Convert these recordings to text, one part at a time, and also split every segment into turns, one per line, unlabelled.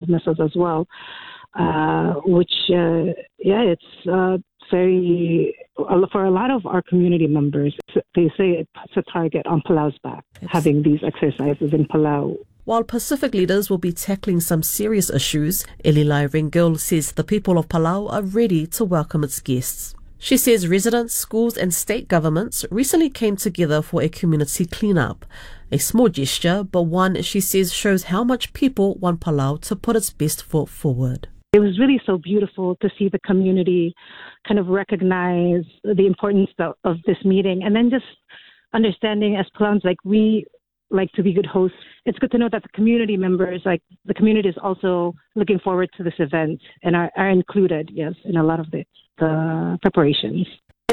missiles as well, it's very, for a lot of our community members, they say it puts a target on Palau's back, having these exercises in Palau.
While Pacific leaders will be tackling some serious issues, Elilai Rengel says the people of Palau are ready to welcome its guests. She says residents, schools and state governments recently came together for a community clean-up. A small gesture, but one she says shows how much people want Palau to put its best foot forward.
It was really so beautiful to see the community kind of recognize the importance of this meeting, and then just understanding as Palauans, we like to be good hosts. It's good to know that the community members, the community is also looking forward to this event and are included, yes, in a lot of the preparations.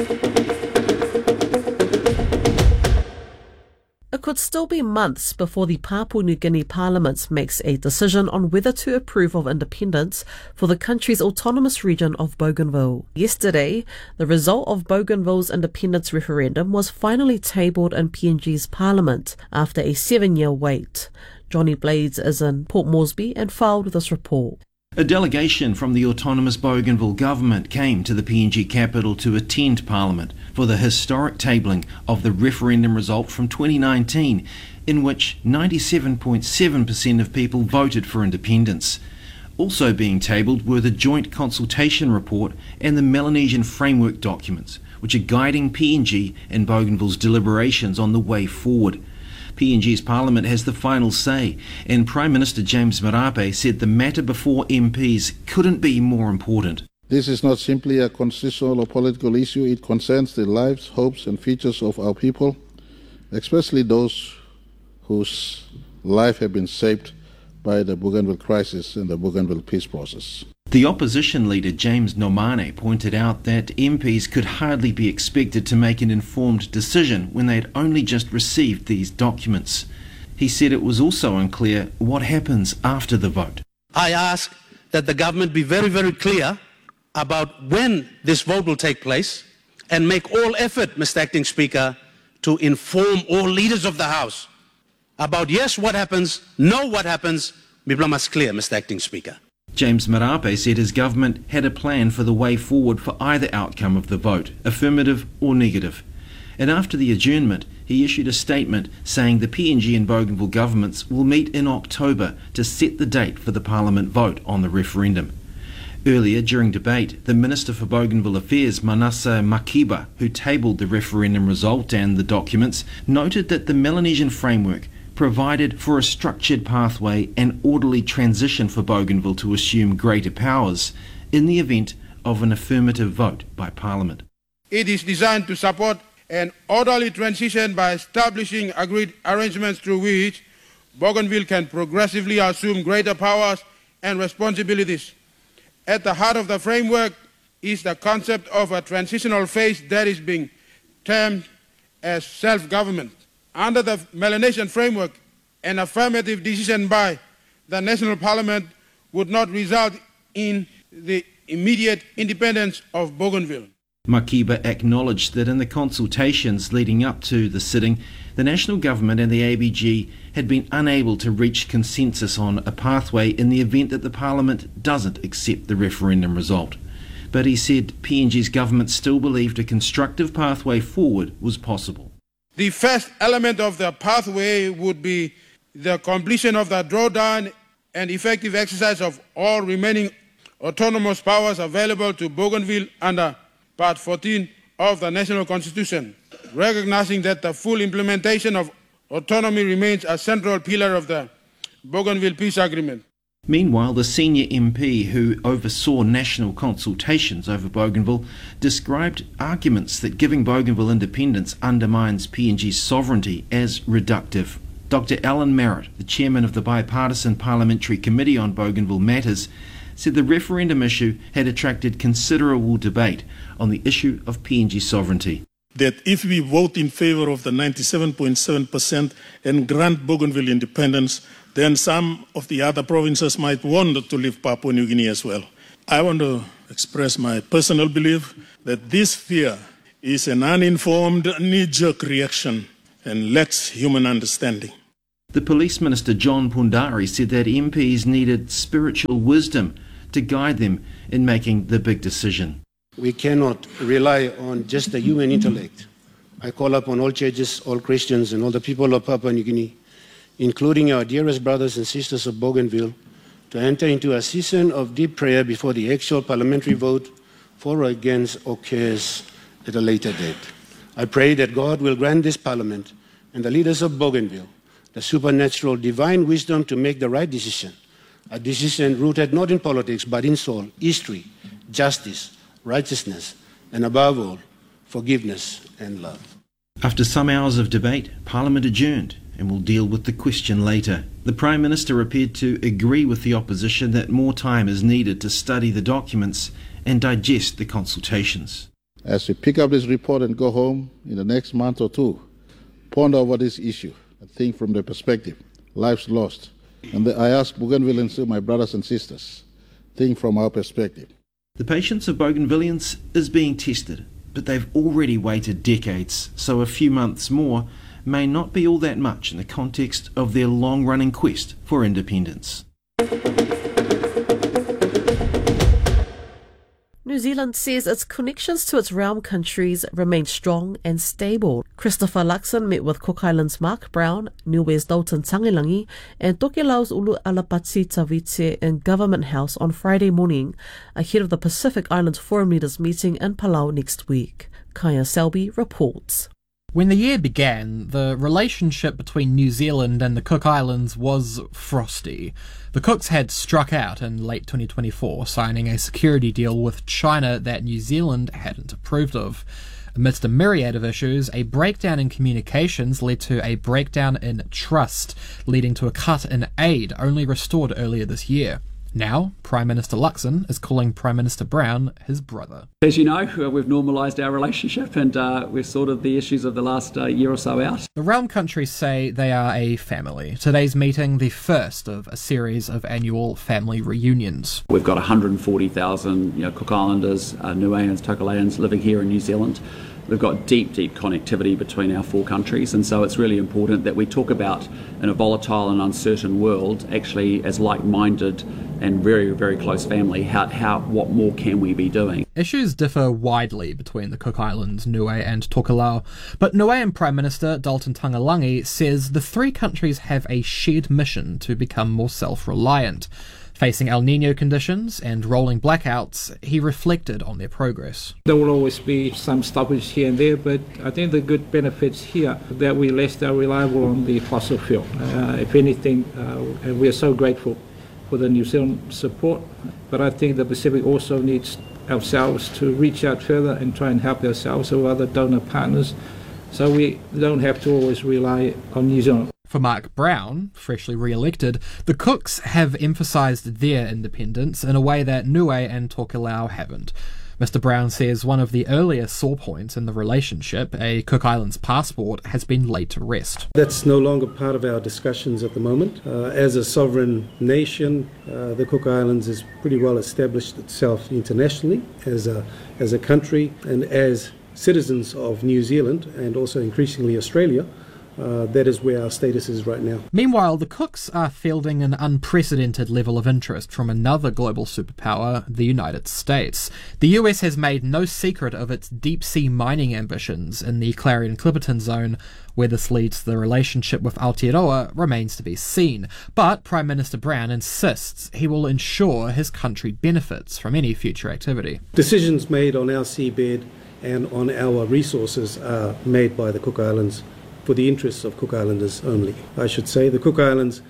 It could still be months before the Papua New Guinea Parliament makes a decision on whether to approve of independence for the country's autonomous region of Bougainville. Yesterday, the result of Bougainville's independence referendum was finally tabled in PNG's parliament after a 7-year wait. Johnny Blades is in Port Moresby and filed this report.
A delegation from the autonomous Bougainville government came to the PNG capital to attend Parliament for the historic tabling of the referendum result from 2019, in which 97.7% of people voted for independence. Also being tabled were the Joint Consultation Report and the Melanesian Framework documents, which are guiding PNG and Bougainville's deliberations on the way forward. PNG's Parliament has the final say, and Prime Minister James Marape said the matter before MPs couldn't be more important.
This is not simply a constitutional or political issue. It concerns the lives, hopes and futures of our people, especially those whose life have been shaped by the Bougainville crisis and the Bougainville peace process.
The opposition leader James Nomane pointed out that MPs could hardly be expected to make an informed decision when they had only just received these documents. He said it was also unclear what happens after the vote.
I ask that the government be very, very clear about when this vote will take place and make all effort, Mr. Acting Speaker, to inform all leaders of the House about yes, what happens, no, what happens. Mibla must clear, Mr. Acting Speaker.
James Marape said his government had a plan for the way forward for either outcome of the vote, affirmative or negative. And after the adjournment, he issued a statement saying the PNG and Bougainville governments will meet in October to set the date for the Parliament vote on the referendum. Earlier, during debate, the Minister for Bougainville Affairs, Manasseh Makiba, who tabled the referendum result and the documents, noted that the Melanesian Framework provided for a structured pathway and orderly transition for Bougainville to assume greater powers in the event of an affirmative vote by Parliament.
It is designed to support an orderly transition by establishing agreed arrangements through which Bougainville can progressively assume greater powers and responsibilities. At the heart of the framework is the concept of a transitional phase that is being termed as self-government. Under the Melanesian Framework, an affirmative decision by the National Parliament would not result in the immediate independence of Bougainville.
Makiba acknowledged that in the consultations leading up to the sitting, the national government and the ABG had been unable to reach consensus on a pathway in the event that the Parliament doesn't accept the referendum result. But he said PNG's government still believed a constructive pathway forward was possible.
The first element of the pathway would be the completion of the drawdown and effective exercise of all remaining autonomous powers available to Bougainville under Part 14 of the National Constitution, recognizing that the full implementation of autonomy remains a central pillar of the Bougainville Peace Agreement.
Meanwhile, the senior MP who oversaw national consultations over Bougainville described arguments that giving Bougainville independence undermines PNG's sovereignty as reductive. Dr. Alan Merritt, the chairman of the Bipartisan Parliamentary Committee on Bougainville Matters, said the referendum issue had attracted considerable debate on the issue of PNG sovereignty.
That if we vote in favour of the 97.7% and grant Bougainville independence, then some of the other provinces might want to leave Papua New Guinea as well. I want to express my personal belief that this fear is an uninformed knee-jerk reaction and lacks human understanding.
The Police Minister John Pundari said that MPs needed spiritual wisdom to guide them in making the big decision.
We cannot rely on just the human intellect. I call upon all churches, all Christians, and all the people of Papua New Guinea, including our dearest brothers and sisters of Bougainville, to enter into a season of deep prayer before the actual parliamentary vote for or against occurs at a later date. I pray that God will grant this parliament and the leaders of Bougainville the supernatural divine wisdom to make the right decision, a decision rooted not in politics but in soul, history, justice, righteousness, and above all, forgiveness and love.
After some hours of debate, Parliament adjourned and will deal with the question later. The Prime Minister appeared to agree with the opposition that more time is needed to study the documents and digest the consultations.
As we pick up this report and go home in the next month or two, ponder over this issue and think from the perspective, lives lost. And I ask Bougainvilleans, my brothers and sisters, think from our perspective.
The patience of Bougainvilleans is being tested, but they've already waited decades, so a few months more may not be all that much in the context of their long-running quest for independence.
New Zealand says its connections to its realm countries remain strong and stable. Christopher Luxon met with Cook Islands' Mark Brown, Niue's Dalton Tangilangi, and Tokelau's Ulu Alapati Tavite in Government House on Friday morning, ahead of the Pacific Islands Forum Leaders meeting in Palau next week. Kaya Selby reports.
When the year began, the relationship between New Zealand and the Cook Islands was frosty. The Cooks had struck out in late 2024, signing a security deal with China that New Zealand hadn't approved of. Amidst a myriad of issues, a breakdown in communications led to a breakdown in trust, leading to a cut in aid only restored earlier this year. Now, Prime Minister Luxon is calling Prime Minister Brown his brother.
As you know, we've normalised our relationship and we've sorted the issues of the last year or so out.
The realm countries say they are a family. Today's meeting, the first of a series of annual family reunions.
We've got 140,000 Cook Islanders, Niueans, Tokelauans living here in New Zealand. We've got deep connectivity between our four countries, and so it's really important that we talk about, in a volatile and uncertain world, actually as like-minded and very, very close family, what more can we be doing?
Issues differ widely between the Cook Islands, Niue and Tokelau, but Niuean Prime Minister Dalton Tangilangi says the three countries have a shared mission to become more self-reliant. Facing El Niño conditions and rolling blackouts, he reflected on their progress.
There will always be some stoppage here and there, but I think the good benefits here that we're less reliable on the fossil fuel. If anything, and we are so grateful for the New Zealand support, but I think the Pacific also needs ourselves to reach out further and try and help ourselves or other donor partners, so we don't have to always rely on New Zealand.
For Mark Brown, freshly re-elected, the Cooks have emphasised their independence in a way that Niue and Tokelau haven't. Mr Brown says one of the earlier sore points in the relationship, a Cook Islands passport, has been laid to rest.
That's no longer part of our discussions at the moment. As a sovereign nation, the Cook Islands has pretty well established itself internationally as a country, and as citizens of New Zealand and also increasingly Australia. That is where our status is right now.
Meanwhile, the Cooks are fielding an unprecedented level of interest from another global superpower, the United States. The US has made no secret of its deep-sea mining ambitions in the Clarion-Clipperton zone. Where this leads to the relationship with Aotearoa remains to be seen. But Prime Minister Brown insists he will ensure his country benefits from any future activity.
Decisions made on our seabed and on our resources are made by the Cook Islands for the interests of Cook Islanders only. I should say the Cook Islands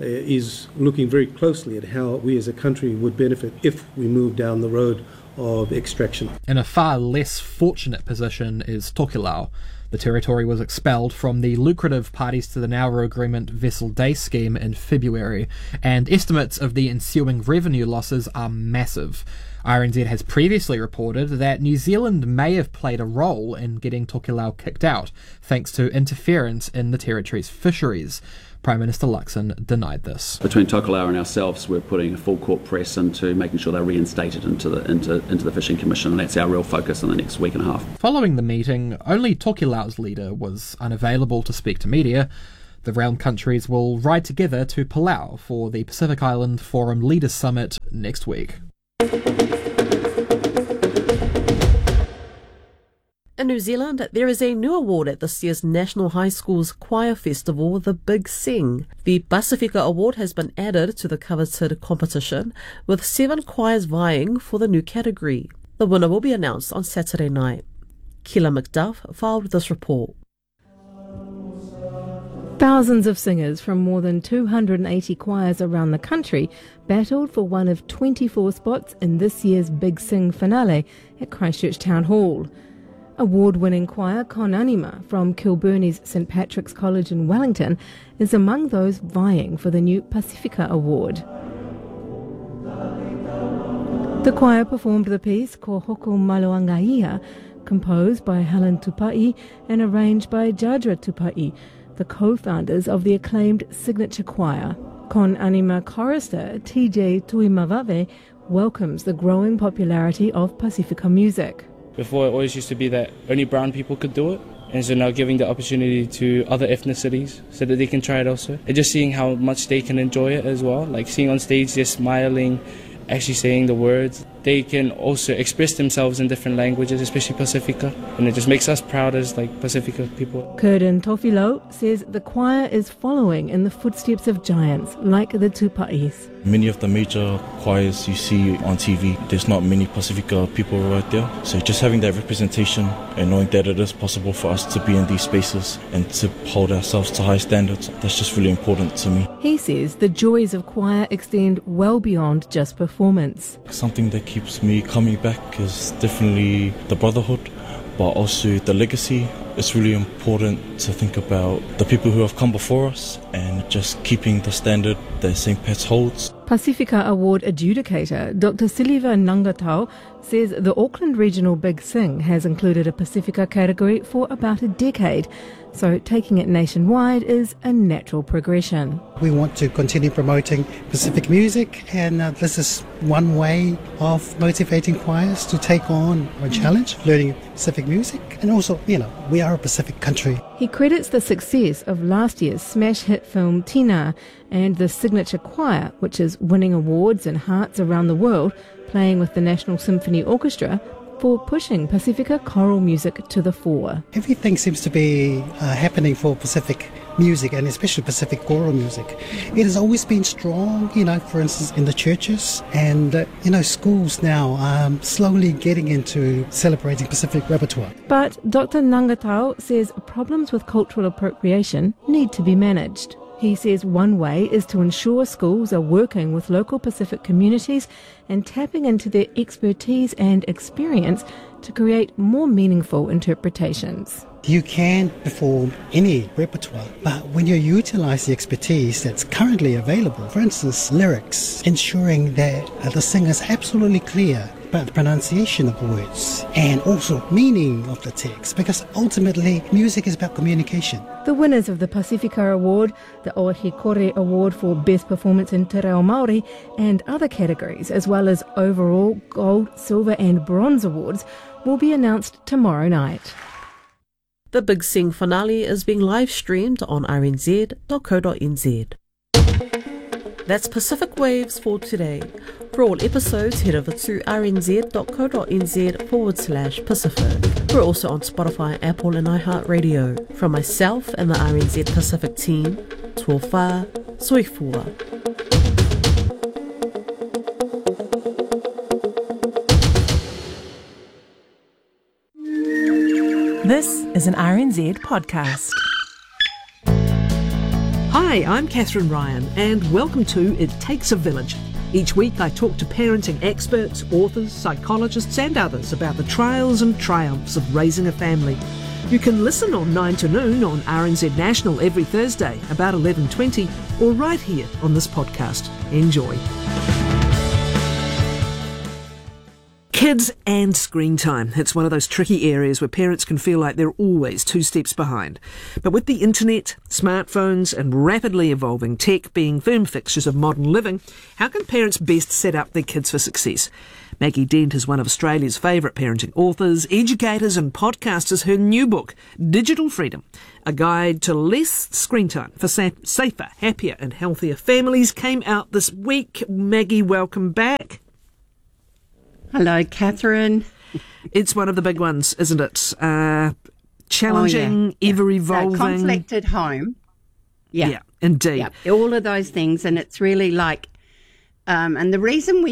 is looking very closely at how we as a country would benefit if we move down the road of extraction.
In a far less fortunate position is Tokelau. The territory was expelled from the lucrative Parties to the Nauru Agreement Vessel Day scheme in February, and estimates of the ensuing revenue losses are massive. RNZ has previously reported that New Zealand may have played a role in getting Tokelau kicked out, thanks to interference in the territory's fisheries. Prime Minister Luxon denied this.
Between Tokelau and ourselves, we're putting a full court press into making sure they're reinstated into the Fishing Commission, and that's our real focus in the next week and a half.
Following the meeting, only Tokelau's leader was unavailable to speak to media. The realm countries will ride together to Palau for the Pacific Island Forum Leaders Summit next week.
In New Zealand, there is a new award at this year's National High School's Choir Festival, the Big Sing. The Pacifica Award has been added to the coveted competition, with 7 choirs vying for the new category. The winner will be announced on Saturday night. Kila McDuff filed this report.
Thousands of singers from more than 280 choirs around the country battled for one of 24 spots in this year's Big Sing finale at Christchurch Town Hall. Award-winning choir Con Anima from Kilburney's St Patrick's College in Wellington is among those vying for the new Pacifica Award. The choir performed the piece Ko Hoko Maloangaia, composed by Helen Tupai and arranged by Jadra Tupai, the co-founders of the acclaimed signature choir. Con Anima chorister TJ Tuimavave welcomes the growing popularity of Pacifica music.
Before, it always used to be that only brown people could do it, and so now giving the opportunity to other ethnicities so that they can try it also. And just seeing how much they can enjoy it as well, like seeing on stage, just smiling, actually saying the words. They can also express themselves in different languages, especially Pacifica, and it just makes us proud as Pacifica people.
Curtin Tofilo says the choir is following in the footsteps of giants like the Tupa'is.
Many of the major choirs you see on TV, there's not many Pacifica people right there. So just having that representation and knowing that it is possible for us to be in these spaces and to hold ourselves to high standards, that's just really important to me.
He says the joys of choir extend well beyond just performance.
Something that keeps me coming back is definitely the brotherhood, but also the legacy. It's really important to think about the people who have come before us and just keeping the standard that St. Pat's holds.
Pacifica Award adjudicator Dr. Silva Nangatau says the Auckland Regional Big Sing has included a Pacifica category for about a decade, so taking it nationwide is a natural progression.
We want to continue promoting Pacific music, and this is one way of motivating choirs to take on a challenge, learning Pacific music, and also, we are a Pacific country.
He credits the success of last year's smash hit film Tina and the signature choir, which is winning awards and hearts around the world, playing with the National Symphony Orchestra, for pushing Pacifica choral music to the fore.
Everything seems to be happening for Pacific music, and especially Pacific choral music. It has always been strong, for instance, in the churches, and, schools now are slowly getting into celebrating Pacific repertoire.
But Dr. Nangatau says problems with cultural appropriation need to be managed. He says one way is to ensure schools are working with local Pacific communities and tapping into their expertise and experience to create more meaningful interpretations.
You can perform any repertoire, but when you utilize the expertise that's currently available, for instance, lyrics, ensuring that the singer is absolutely clear about the pronunciation of words and also meaning of the text, because ultimately music is about communication.
The winners of the Pacifica Award, the Ohikore Award for Best Performance in Te Reo Māori, and other categories, as well as overall gold, silver and bronze awards, will be announced tomorrow night.
The Big Sing finale is being live streamed on rnz.co.nz. That's Pacific Waves for today. For all episodes, head over to rnz.co.nz/Pacific. We're also on Spotify, Apple and iHeartRadio. From myself and the RNZ Pacific team, Tuofa Soifua.
This is an RNZ podcast.
Hi, I'm Catherine Ryan, and welcome to It Takes a Village. Each week I talk to parenting experts, authors, psychologists and others about the trials and triumphs of raising a family. You can listen on 9 to noon on RNZ National every Thursday about 11:20 or right here on this podcast. Enjoy. Kids and screen time. It's one of those tricky areas where parents can feel like they're always 2 steps behind. But with the internet, smartphones and rapidly evolving tech being firm fixtures of modern living, how can parents best set up their kids for success? Maggie Dent is one of Australia's favourite parenting authors, educators and podcasters. Her new book, Digital Freedom, A Guide to Less Screen Time for Safer, Happier and Healthier Families, came out this week. Maggie, welcome back.
Hello, Catherine.
It's one of the big ones, isn't it? Challenging, ever-evolving.
Conflict at home.
Yeah, indeed.
Yeah, all of those things. And it's really like, and the reason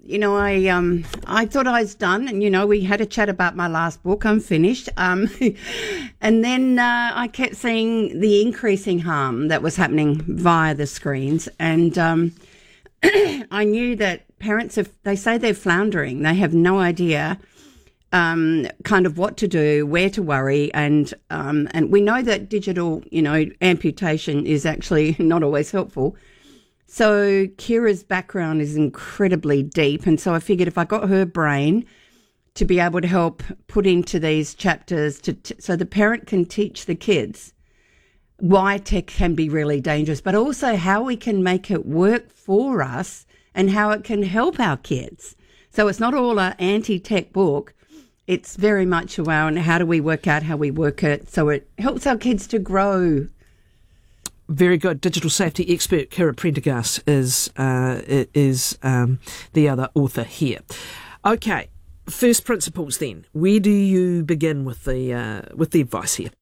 I thought I was done, and, we had a chat about my last book. I'm finished. And then I kept seeing the increasing harm that was happening via the screens. And I knew that parents, they say they're floundering. They have no idea kind of what to do, where to worry. And we know that digital, amputation is actually not always helpful. So Kira's background is incredibly deep. And so I figured if I got her brain to be able to help put into these chapters so the parent can teach the kids why tech can be really dangerous, but also how we can make it work for us and how it can help our kids. So it's not all an anti-tech book. It's very much around how do we work out how we work it so it helps our kids to grow.
Very good. Digital safety expert Kira Prendergast is the other author here. Okay, first principles then. Where do you begin with the advice here?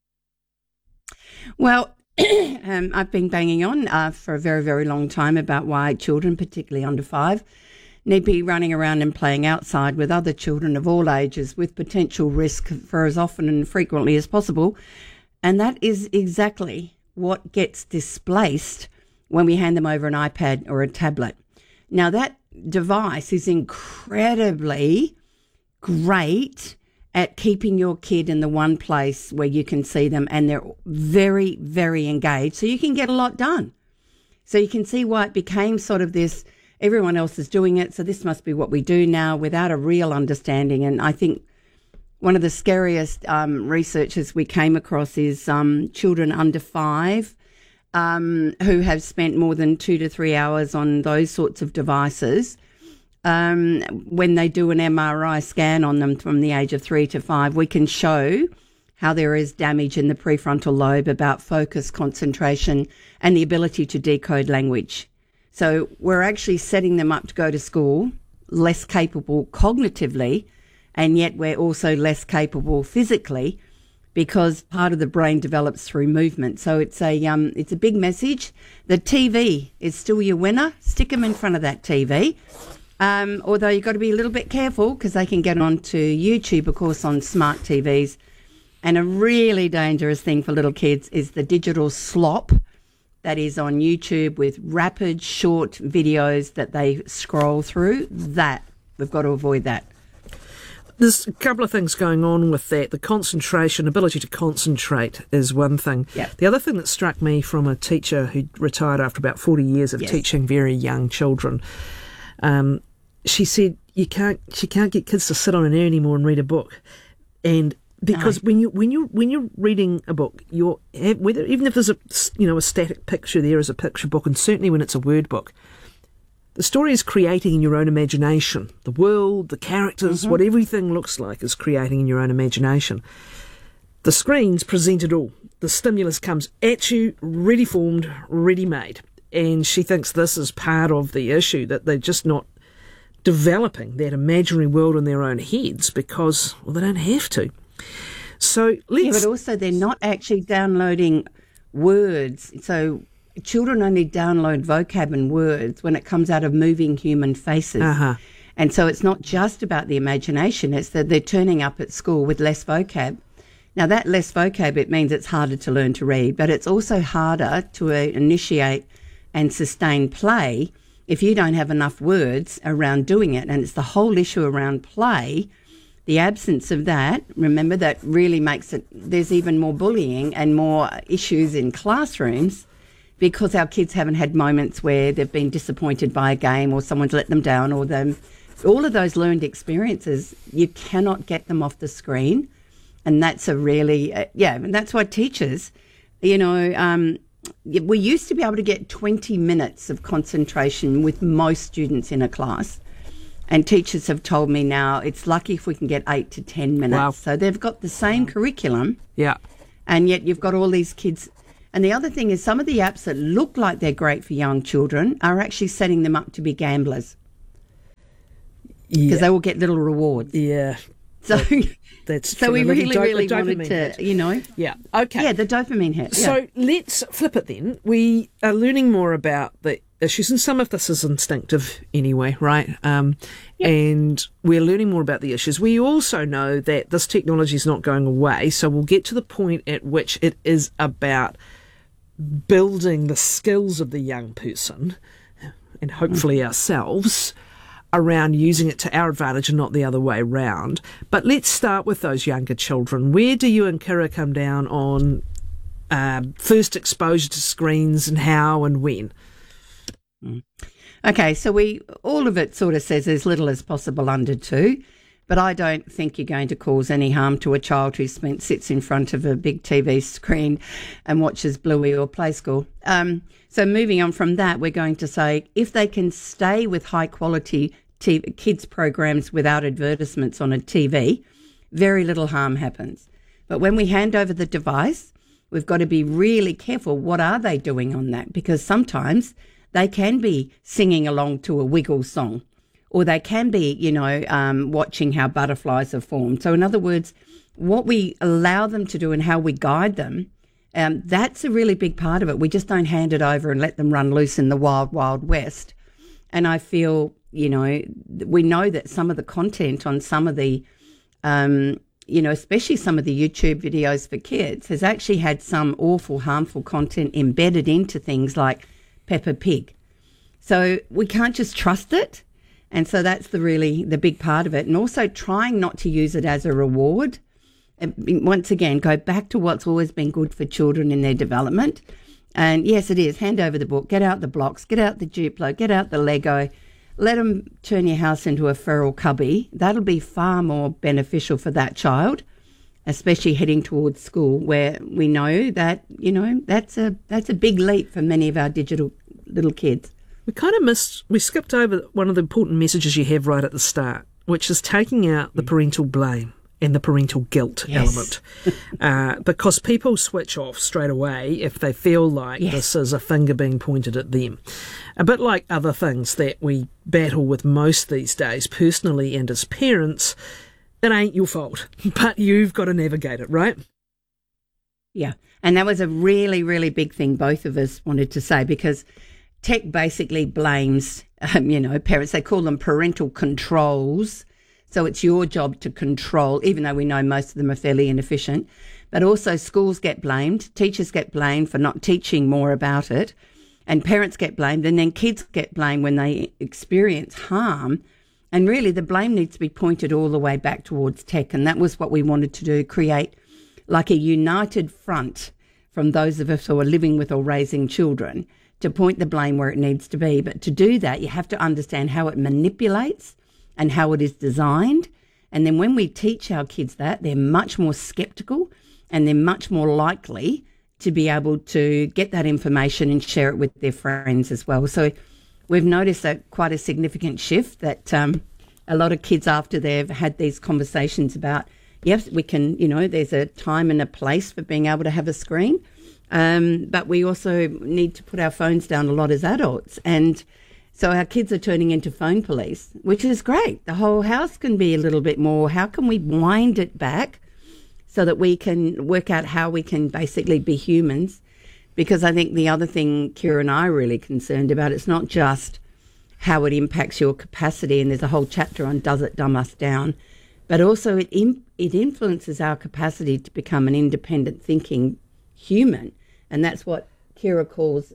Well, I've been banging on for a very, very long time about why children, particularly under 5, need to be running around and playing outside with other children of all ages with potential risk for as often and frequently as possible. And that is exactly what gets displaced when we hand them over an iPad or a tablet. Now, that device is incredibly great at keeping your kid in the one place where you can see them, and they're very, very engaged, so you can get a lot done. So you can see why it became sort of this, everyone else is doing it, so this must be what we do now, without a real understanding. And I think one of the scariest researchers we came across is children under 5 who have spent more than 2 to 3 hours on those sorts of devices. When they do an MRI scan on them from the age of 3 to 5, we can show how there is damage in the prefrontal lobe about focus, concentration, and the ability to decode language. So we're actually setting them up to go to school, less capable cognitively, and yet we're also less capable physically because part of the brain develops through movement. So it's a big message. The TV is still your winner. Stick them in front of that TV. Although you've got to be a little bit careful because they can get onto YouTube, of course, on smart TVs. And a really dangerous thing for little kids is the digital slop that is on YouTube with rapid, short videos that they scroll through. That, we've got to avoid that.
There's a couple of things going on with that. The concentration, ability to concentrate is one thing.
Yep.
The other thing that struck me from a teacher who retired after about 40 years of teaching very young children, she said she can't get kids to sit on an air anymore and read a book. And because when you're reading a book, even if there's a static picture there as a picture book, and certainly when it's a word book, the story is creating in your own imagination. The world, the characters, what everything looks like is creating in your own imagination. The screens present it all. The stimulus comes at you, ready formed, ready made. And she thinks this is part of the issue, that they're just not developing that imaginary world in their own heads because, well, they don't have to. So
but also they're not actually downloading words. So children only download vocab and words when it comes out of moving human faces. And so it's not just about the imagination, it's that they're turning up at school with less vocab. Now, that less vocab, it means it's harder to learn to read, but it's also harder to initiate and sustain play if you don't have enough words around doing it. And it's the whole issue around play, the absence of that, remember, that really makes it, there's even more bullying and more issues in classrooms because our kids haven't had moments where they've been disappointed by a game or someone's let them down or them. All of those learned experiences, you cannot get them off the screen. And that's a really, and that's why teachers, we used to be able to get 20 minutes of concentration with most students in a class. And teachers have told me now it's lucky if we can get 8 to 10 minutes.
Wow.
So they've got the same curriculum.
Yeah.
And yet you've got all these kids. And the other thing is some of the apps that look like they're great for young children are actually setting them up to be gamblers. Because they will get little rewards.
Yeah.
So
that's
so
true.
we
The
really wanted
dopamine
to,
hit.
you know.
Yeah. Okay.
Yeah, the dopamine hit. Yeah.
So let's flip it then. We are learning more about the issues, and some of this is instinctive anyway, right? And we're learning more about the issues. We also know that this technology is not going away, so we'll get to the point at which it is about building the skills of the young person, and hopefully ourselves, around using it to our advantage and not the other way round. But let's start with those younger children. Where do you and Kira come down on first exposure to screens, and how and when?
Okay, so all of it sort of says as little as possible under 2, but I don't think you're going to cause any harm to a child who sits in front of a big TV screen and watches Bluey or Play School. So moving on from that, we're going to say if they can stay with high quality kids programs without advertisements on a TV, very little harm happens. But when we hand over the device, we've got to be really careful. What are they doing on that? Because sometimes they can be singing along to a Wiggle song, or they can be, watching how butterflies are formed. So in other words, what we allow them to do and how we guide them, that's a really big part of it. We just don't hand it over and let them run loose in the wild, wild west. And I feel, we know that some of the content on some of the, especially some of the YouTube videos for kids has actually had some awful, harmful content embedded into things like Peppa Pig. So we can't just trust it. And so that's the big part of it. And also trying not to use it as a reward. And once again, go back to what's always been good for children in their development. And yes, it is. Hand over the book, get out the blocks, get out the Duplo, get out the Lego. Let them turn your house into a feral cubby. That'll be far more beneficial for that child, especially heading towards school, where we know that, that's a big leap for many of our digital little kids.
We skipped over one of the important messages you have right at the start, which is taking out the parental blame and the parental guilt element. Because people switch off straight away if they feel like this is a finger being pointed at them. A bit like other things that we battle with most these days, personally and as parents, it ain't your fault, but you've got to navigate it, right?
Yeah, and that was a really, really big thing both of us wanted to say, because tech basically blames, parents. They call them parental controls. So it's your job to control, even though we know most of them are fairly inefficient. But also schools get blamed, teachers get blamed for not teaching more about it, and parents get blamed, and then kids get blamed when they experience harm. And really the blame needs to be pointed all the way back towards tech. And that was what we wanted to do, create like a united front from those of us who are living with or raising children to point the blame where it needs to be. But to do that, you have to understand how it manipulates and how it is designed. And then when we teach our kids that, they're much more skeptical and they're much more likely to be able to get that information and share it with their friends as well. So we've noticed quite a significant shift that a lot of kids, after they've had these conversations about, yes, we can, there's a time and a place for being able to have a screen. But we also need to put our phones down a lot as adults. And so our kids are turning into phone police, which is great. The whole house can be a little bit more, how can we wind it back so that we can work out how we can basically be humans? Because I think the other thing Kira and I are really concerned about, it's not just how it impacts your capacity, and there's a whole chapter on does it dumb us down, but also it influences our capacity to become an independent thinking human. And that's what Kira calls,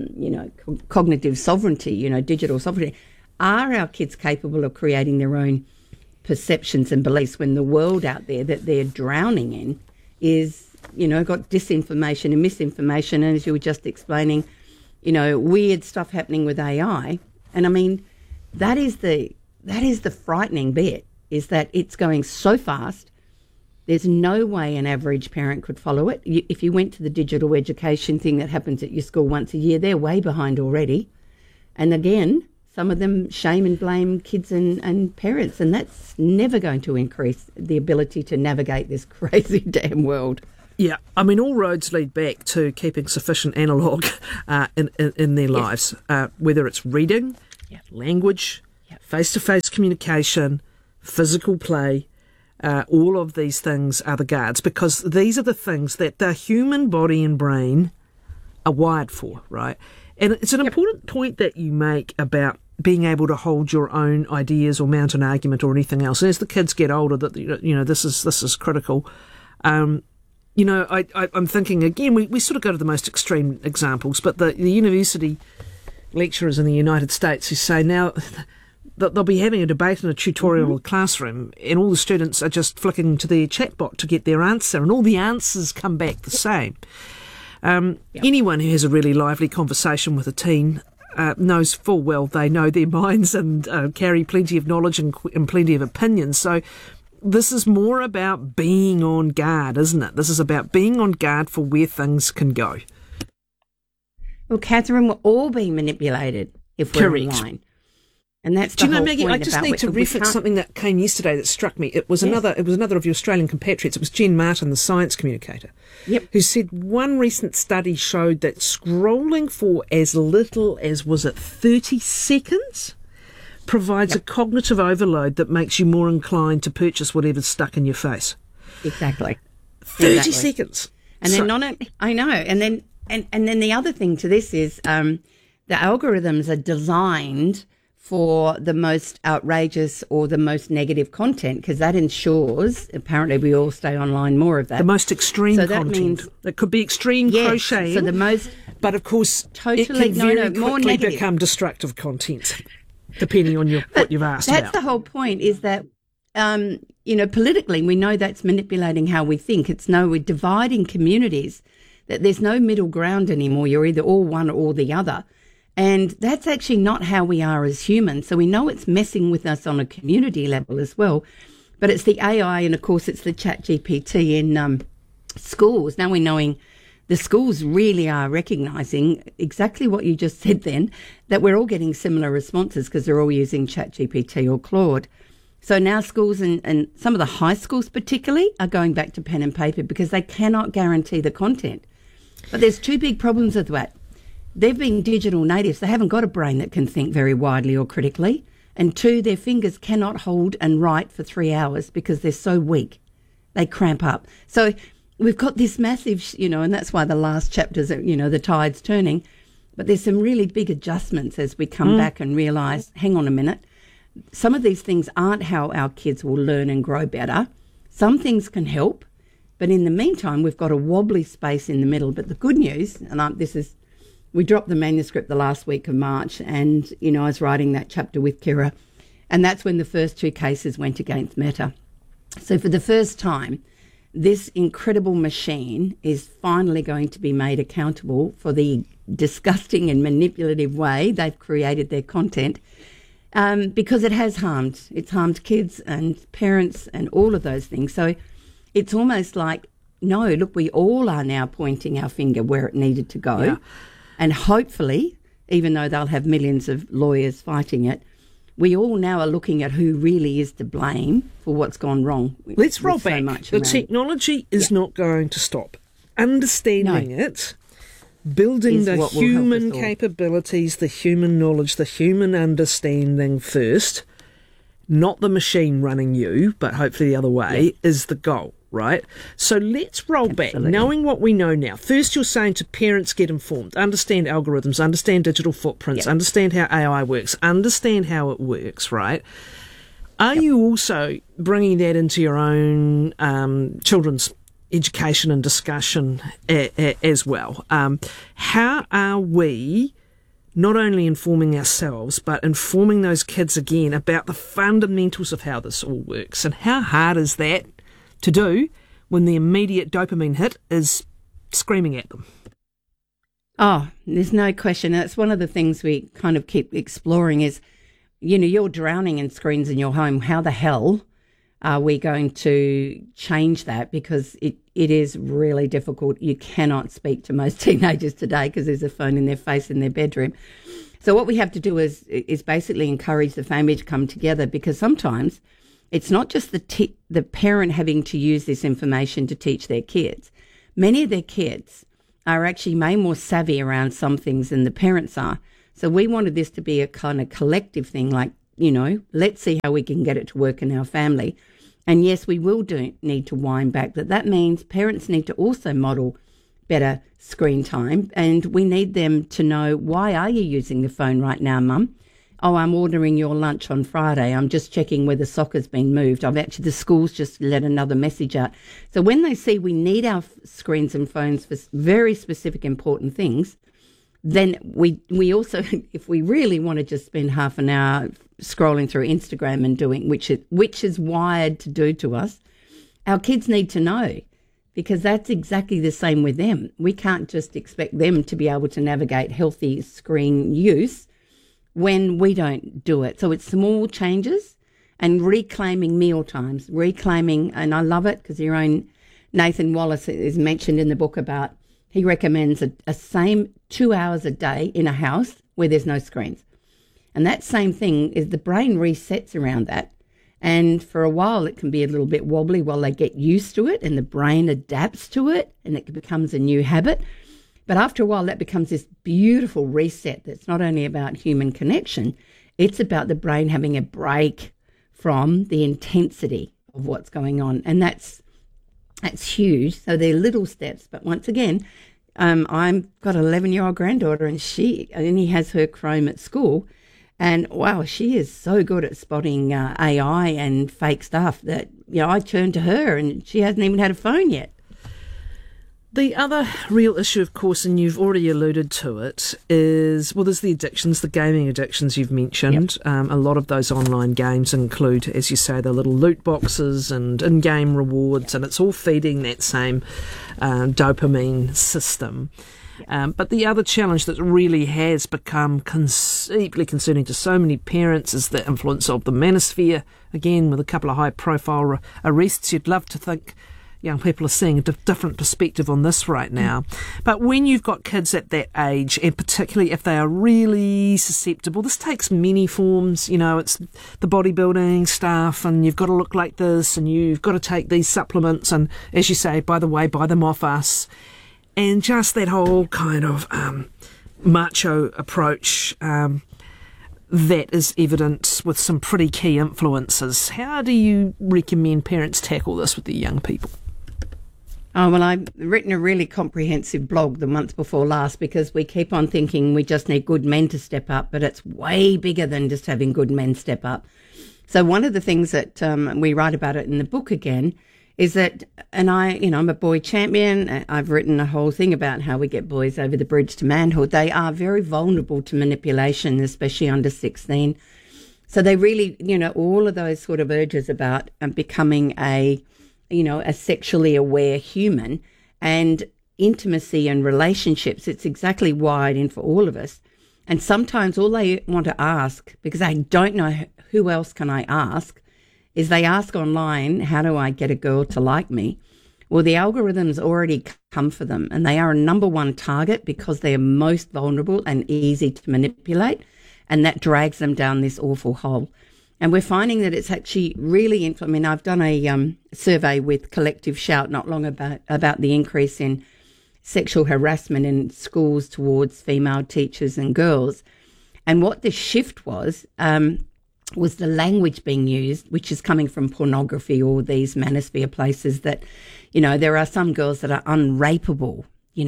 cognitive sovereignty, digital sovereignty. Are our kids capable of creating their own perceptions and beliefs when the world out there that they're drowning in is, got disinformation and misinformation, and as you were just explaining, weird stuff happening with AI. And I mean, that is the frightening bit, is that it's going so fast. There's no way an average parent could follow it. If you went to the digital education thing that happens at your school once a year, they're way behind already. And again, some of them shame and blame kids and parents, and that's never going to increase the ability to navigate this crazy damn world.
Yeah, I mean, all roads lead back to keeping sufficient analogue in their lives, whether it's reading, language, face-to-face communication, physical play. All of these things are the guards, because these are the things that the human body and brain are wired for, right? And it's an important point that you make about being able to hold your own ideas or mount an argument or anything else. And as the kids get older, that this is critical. I'm thinking again. We sort of go to the most extreme examples, but the university lecturers in the United States who say now that they'll be having a debate in a tutorial classroom, and all the students are just flicking to their chatbot to get their answer, and all the answers come back the same. Anyone who has a really lively conversation with a teen knows full well they know their minds and carry plenty of knowledge and plenty of opinions. So this is more about being on guard, isn't it? This is about being on guard for where things can go.
Well, Catherine, we're all being manipulated if we're online. And that's the whole point.
Maggie, I just need to reference something that came yesterday that struck me. It was another of your Australian compatriots. It was Jen Martin, the science communicator, who said one recent study showed that scrolling for as little as, 30 seconds provides a cognitive overload that makes you more inclined to purchase whatever's stuck in your face.
Exactly.
30 seconds.
And then I know. And then the other thing to this is the algorithms are designed for the most outrageous or the most negative content, because that ensures, apparently, we all stay online more of that.
The most extreme content.
Means,
it could be extreme crocheting.
So the most,
but of course, it can very quickly become destructive content, depending on what you've asked about.
That's the whole point, is that, politically, we know that's manipulating how we think. We're dividing communities, that there's no middle ground anymore. You're either all one or the other. And that's actually not how we are as humans. So we know it's messing with us on a community level as well. But it's the AI, and of course it's the ChatGPT in schools. Now we're knowing the schools really are recognising exactly what you just said then, that we're all getting similar responses because they're all using ChatGPT or Claude. So now schools and some of the high schools particularly are going back to pen and paper because they cannot guarantee the content. But there's two big problems with that. They've been digital natives. They haven't got a brain that can think very widely or critically. And two, their fingers cannot hold and write for 3 hours because they're so weak. They cramp up. So we've got this massive, and that's why the last chapters are, the tide's turning. But there's some really big adjustments as we come back and realise, hang on a minute, some of these things aren't how our kids will learn and grow better. Some things can help. But in the meantime, we've got a wobbly space in the middle. But the good news, and we dropped the manuscript the last week of March, and, I was writing that chapter with Kira, and that's when the first 2 cases went against Meta. So for the first time, this incredible machine is finally going to be made accountable for the disgusting and manipulative way they've created their content, because it has harmed. It's harmed kids and parents and all of those things. So it's almost like, no, look, we all are now pointing our finger where it needed to go. Yeah. And hopefully, even though they'll have millions of lawyers fighting it, we all now are looking at who really is to blame for what's gone wrong.
Let's roll back. The technology is not going to stop. Understanding it, building the human capabilities, the human knowledge, the human understanding first, not the machine running you, but hopefully the other way, is the goal. Right? So let's roll back, knowing what we know now. First, you're saying to parents, get informed, understand algorithms, understand digital footprints, understand how AI works, understand how it works, right? Are you also bringing that into your own children's education and discussion as well? How are we not only informing ourselves, but informing those kids again about the fundamentals of how this all works? And how hard is that to do when the immediate dopamine hit is screaming at them?
Oh, there's no question. That's one of the things we kind of keep exploring is, you're drowning in screens in your home. How the hell are we going to change that? Because it is really difficult. You cannot speak to most teenagers today because there's a phone in their face in their bedroom. So what we have to do is basically encourage the family to come together, because sometimes it's not just the parent having to use this information to teach their kids. Many of their kids are actually way more savvy around some things than the parents are. So we wanted this to be a kind of collective thing, like, let's see how we can get it to work in our family. And yes, we will need to wind back, but that means parents need to also model better screen time, and we need them to know, why are you using the phone right now, Mum? Oh, I'm ordering your lunch on Friday. I'm just checking whether soccer's been moved. The school's just let another message out. So when they see we need our screens and phones for very specific important things, then we also, if we really want to just spend half an hour scrolling through Instagram and doing, which is wired to do to us, our kids need to know, because that's exactly the same with them. We can't just expect them to be able to navigate healthy screen use when we don't do it. So it's small changes and reclaiming meal times, and I love it because your own Nathan Wallace is mentioned in the book about, he recommends a same 2 hours a day in a house where there's no screens. And that same thing is the brain resets around that. And for a while, it can be a little bit wobbly while they get used to it and the brain adapts to it and it becomes a new habit. But after a while, that becomes this beautiful reset that's not only about human connection, it's about the brain having a break from the intensity of what's going on. And that's huge. So they're little steps. But once again, I've got an 11-year-old granddaughter and he has her Chrome at school. And wow, she is so good at spotting AI and fake stuff that, I turned to her and she hasn't even had a phone yet.
The other real issue, of course, and you've already alluded to it, is, there's the addictions, the gaming addictions you've mentioned. Yep. A lot of those online games include, as you say, the little loot boxes and in-game rewards, and it's all feeding that same dopamine system. But the other challenge that really has become deeply concerning to so many parents is the influence of the manosphere. Again, with a couple of high-profile arrests, you'd love to think young people are seeing a different perspective on this right now. But when you've got kids at that age, and particularly if they are really susceptible, this takes many forms. It's the bodybuilding stuff, and you've got to look like this, and you've got to take these supplements, and as you say, by the way, buy them off us. And just that whole kind of macho approach that is evident with some pretty key influences. How do you recommend parents tackle this with their young people?
Oh, well, I've written a really comprehensive blog the month before last, because we keep on thinking we just need good men to step up, but it's way bigger than just having good men step up. So one of the things that we write about it in the book again is that, and I'm a boy champion. I've written a whole thing about how we get boys over the bridge to manhood. They are very vulnerable to manipulation, especially under 16. So they really, all of those sort of urges about becoming a sexually aware human and intimacy and relationships, it's exactly wired in for all of us. And sometimes all they want to ask, because they don't know who else can I ask, is they ask online, how do I get a girl to like me? Well, the algorithms already come for them, and they are a number one target because they are most vulnerable and easy to manipulate, and that drags them down this awful hole. And we're finding that it's actually really, I've done a survey with Collective Shout not long about the increase in sexual harassment in schools towards female teachers and girls. And what the shift was the language being used, which is coming from pornography or these manosphere places that, there are some girls that are unrapeable,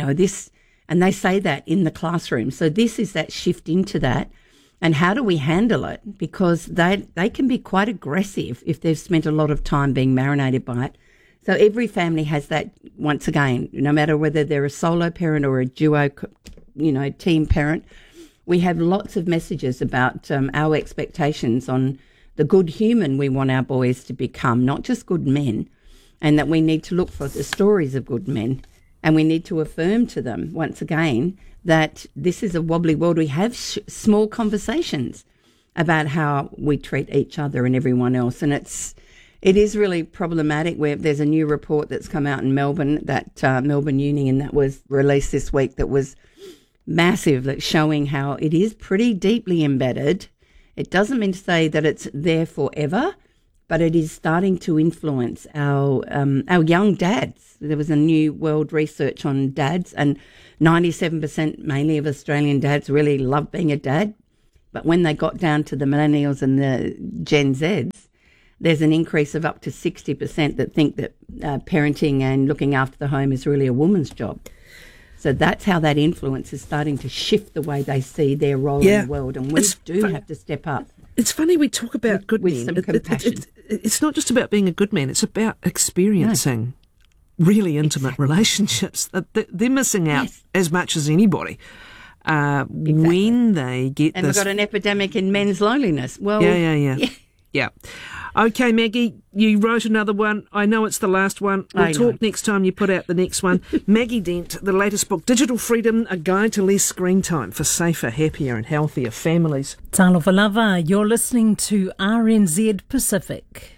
and they say that in the classroom. So this is that shift into that. And how do we handle it? Because they can be quite aggressive if they've spent a lot of time being marinated by it. So every family has that, once again, no matter whether they're a solo parent or a duo, team parent. We have lots of messages about our expectations on the good human we want our boys to become, not just good men, and that we need to look for the stories of good men, and we need to affirm to them, once again, that this is a wobbly world. We have small conversations about how we treat each other and everyone else, and it is really problematic. Where there's a new report that's come out in Melbourne, that Melbourne Uni, and that was released this week, that was massive, that's showing how it is pretty deeply embedded. It doesn't mean to say that it's there forever, but it is starting to influence our young dads. There was a new world research on dads, and 97% mainly of Australian dads really love being a dad. But when they got down to the millennials and the Gen Zs, there's an increase of up to 60% that think that parenting and looking after the home is really a woman's job. So that's how that influence is starting to shift the way they see their role in the world, and we have to step up.
It's funny we talk about good men.
Some compassion.
It's not just about being a good man, it's about experiencing really intimate relationships. They're missing out as much as anybody. When they get
and we've got an epidemic in men's loneliness. Well,
yeah. Okay, Maggie, you wrote another one. I know it's the last one. We'll talk next time you put out the next one. Maggie Dent, the latest book, Digital Freedom, A Guide to Less Screen Time for Safer, Happier and Healthier Families.
Talofa lava, you're listening to RNZ Pacific.